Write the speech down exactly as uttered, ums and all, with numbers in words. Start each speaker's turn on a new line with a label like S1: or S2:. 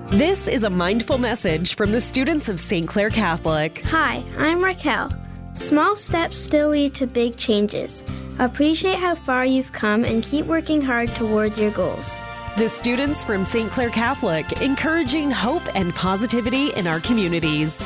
S1: This is a mindful message from the students of Saint Clair Catholic.
S2: Hi, I'm Raquel. Small steps still lead to big changes. Appreciate how far you've come and keep working hard towards your goals.
S1: The students from Saint Clair Catholic, encouraging hope and positivity in our communities.